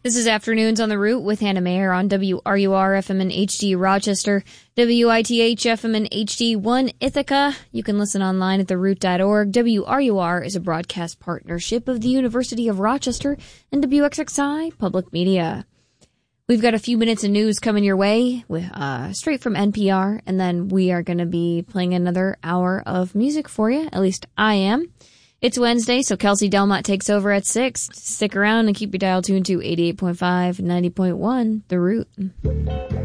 This is Afternoons on the Route with Hannah Mayer on WRUR FM and HD Rochester, WITH FM and HD1 Ithaca. You can listen online at theroute.org. WRUR is a broadcast partnership of the University of Rochester and WXXI Public Media. We've got a few minutes of news coming your way, straight from NPR, and then we are going to be playing another hour of music for you. At least I am. It's Wednesday, so Kelsey Delmont takes over at 6. Stick around and keep your dial tuned to 88.5, 90.1, The Route.